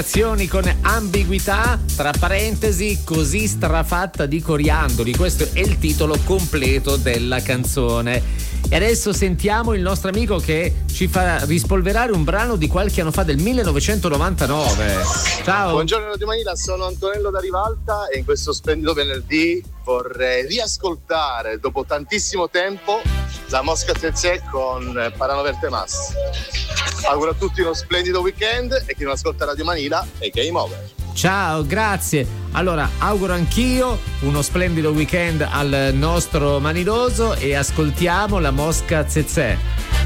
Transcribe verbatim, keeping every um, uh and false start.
Con ambiguità, tra parentesi, così strafatta di coriandoli. Questo è il titolo completo della canzone. E adesso sentiamo il nostro amico che ci fa rispolverare un brano di qualche anno fa, del millenovecentonovantanove. Ciao. Buongiorno Radio Manila, sono Antonello da Rivalta e in questo splendido venerdì vorrei riascoltare dopo tantissimo tempo la Mosca Zezé con Parano Verte Mas. Auguro a tutti uno splendido weekend e chi non ascolta Radio Manila è Game Over. Ciao, grazie. Allora, auguro anch'io uno splendido weekend al nostro Maniloso e ascoltiamo la Mosca Zezé.